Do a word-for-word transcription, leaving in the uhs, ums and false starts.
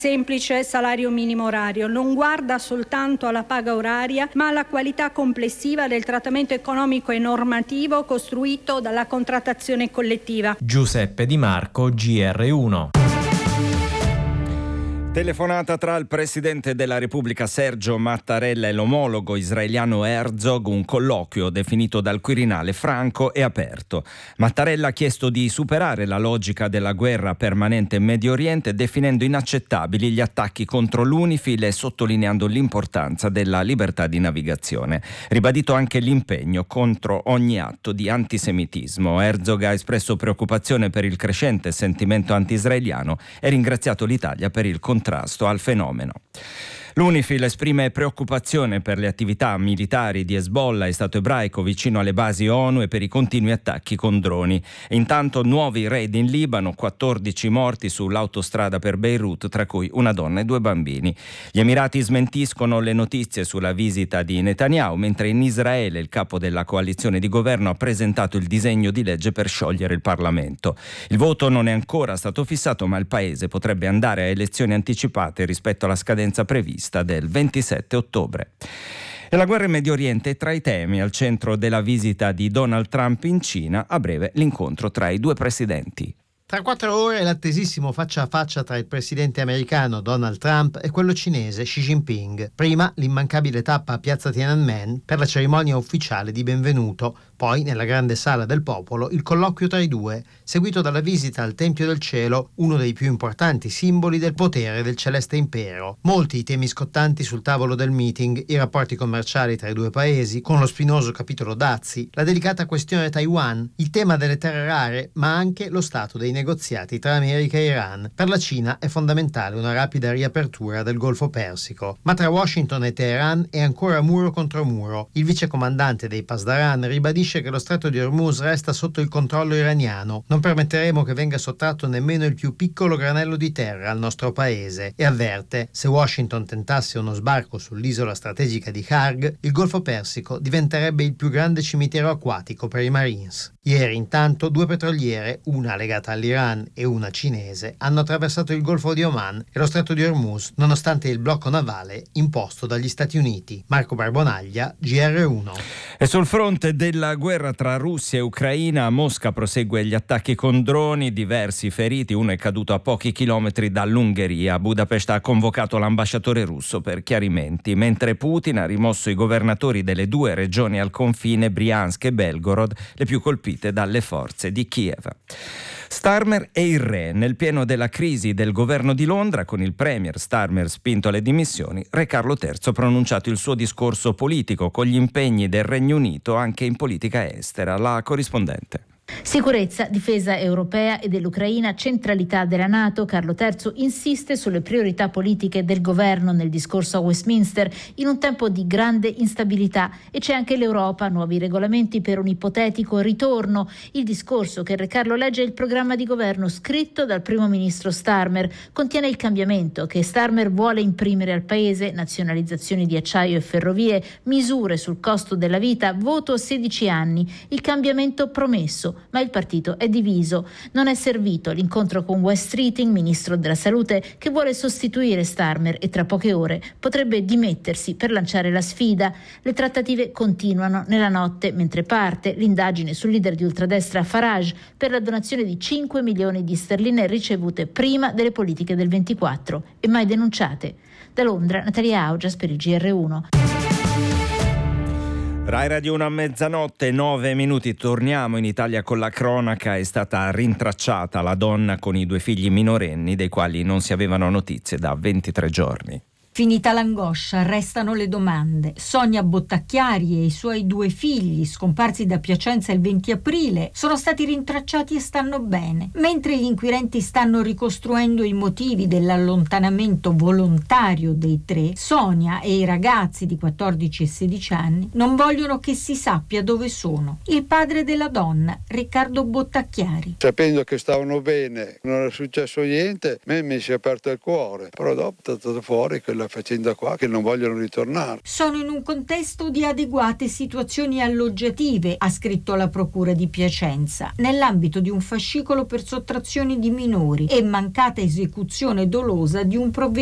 semplice salario minimo orario, non guarda soltanto alla paga oraria, ma alla qualità complessiva del trattamento economico e normativo costruito dalla contrattazione collettiva. Giuseppe Di Marco, G R uno. Telefonata tra il Presidente della Repubblica Sergio Mattarella e l'omologo israeliano Herzog, un colloquio definito dal Quirinale franco e aperto. Mattarella ha chiesto di superare la logica della guerra permanente in Medio Oriente, definendo inaccettabili gli attacchi contro l'UNIFIL e sottolineando l'importanza della libertà di navigazione. Ribadito anche l'impegno contro ogni atto di antisemitismo. Herzog ha espresso preoccupazione per il crescente sentimento anti-israeliano e ringraziato l'Italia per il contrasto al fenomeno. L'UNIFIL esprime preoccupazione per le attività militari di Hezbollah e Stato ebraico vicino alle basi ONU e per i continui attacchi con droni. Intanto nuovi raid in Libano, quattordici morti sull'autostrada per Beirut, tra cui una donna e due bambini. Gli Emirati smentiscono le notizie sulla visita di Netanyahu, mentre in Israele il capo della coalizione di governo ha presentato il disegno di legge per sciogliere il Parlamento. Il voto non è ancora stato fissato, ma il paese potrebbe andare a elezioni anticipate rispetto alla scadenza prevista del ventisette ottobre. E la guerra in Medio Oriente è tra i temi al centro della visita di Donald Trump in Cina. A breve l'incontro tra i due presidenti. Tra quattro ore l'attesissimo faccia a faccia tra il presidente americano Donald Trump e quello cinese Xi Jinping. Prima l'immancabile tappa a Piazza Tiananmen per la cerimonia ufficiale di benvenuto, poi nella grande sala del popolo il colloquio tra i due, seguito dalla visita al Tempio del Cielo, uno dei più importanti simboli del potere del Celeste Impero. Molti i temi scottanti sul tavolo del meeting, i rapporti commerciali tra i due paesi, con lo spinoso capitolo dazi, la delicata questione Taiwan, il tema delle terre rare, ma anche lo stato dei negoziati tra America e Iran. Per la Cina è fondamentale una rapida riapertura del Golfo Persico, ma tra Washington e Teheran è ancora muro contro muro. Il vicecomandante dei Pasdaran ribadisce che lo stretto di Hormuz resta sotto il controllo iraniano. Non permetteremo che venga sottratto nemmeno il più piccolo granello di terra al nostro paese, e avverte: se Washington tentasse uno sbarco sull'isola strategica di Kharg, il Golfo Persico diventerebbe il più grande cimitero acquatico per i Marines. Ieri intanto due petroliere, una legata all'Iran e una cinese, hanno attraversato il Golfo di Oman e lo stretto di Hormuz, nonostante il blocco navale imposto dagli Stati Uniti. Marco Barbonaglia, G R uno. E sul fronte della guerra tra Russia e Ucraina, Mosca prosegue gli attacchi con droni, diversi feriti, uno è caduto a pochi chilometri dall'Ungheria. Budapest ha convocato l'ambasciatore russo per chiarimenti, mentre Putin ha rimosso i governatori delle due regioni al confine, Briansk e Belgorod, le più colpite dalle forze di Kiev. Starmer e il re, nel pieno della crisi del governo di Londra, con il premier Starmer spinto alle dimissioni, re Carlo terzo ha pronunciato il suo discorso politico con gli impegni del Regno Unito anche in politica estera. La corrispondente. Sicurezza, difesa europea e dell'Ucraina, centralità della NATO. Carlo terzo insiste sulle priorità politiche del governo nel discorso a Westminster in un tempo di grande instabilità, e c'è anche l'Europa, nuovi regolamenti per un ipotetico ritorno. Il discorso che Re Carlo legge è il programma di governo scritto dal primo ministro Starmer. Contiene il cambiamento che Starmer vuole imprimere al paese: nazionalizzazioni di acciaio e ferrovie, misure sul costo della vita, voto a sedici anni, il cambiamento promesso. Ma il partito è diviso. Non è servito l'incontro con Wes Streeting, ministro della salute, che vuole sostituire Starmer e tra poche ore potrebbe dimettersi per lanciare la sfida. Le trattative continuano nella notte, mentre parte l'indagine sul leader di ultradestra Farage per la donazione di cinque milioni di sterline ricevute prima delle politiche del ventiquattro e mai denunciate. Da Londra, Natalia Augias per il G R uno. Rai Radio uno a mezzanotte, nove minuti, torniamo in Italia con la cronaca. È stata rintracciata la donna con i due figli minorenni dei quali non si avevano notizie da ventitré giorni. Finita l'angoscia, restano le domande. Sonia Bottacchiari e i suoi due figli, scomparsi da Piacenza il venti aprile, sono stati rintracciati e stanno bene. Mentre gli inquirenti stanno ricostruendo i motivi dell'allontanamento volontario dei tre, Sonia e i ragazzi di quattordici e sedici anni non vogliono che si sappia dove sono. Il padre della donna, Riccardo Bottacchiari. Sapendo che stavano bene, non era successo niente, a me mi si è aperto il cuore. Però dopo è stato fuori che la faccenda qua che non vogliono ritornare. Sono in un contesto di adeguate situazioni alloggiative, ha scritto la Procura di Piacenza, nell'ambito di un fascicolo per sottrazioni di minori e mancata esecuzione dolosa di un provvedimento